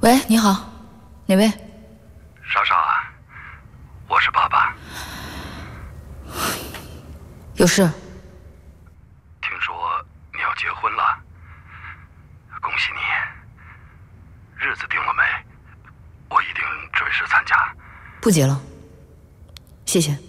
喂，你好，哪位？ 莎莎，我是爸爸。 有事？ 听说你要结婚了，恭喜你！日子定了没？我一定准时参加。 不结了，谢谢。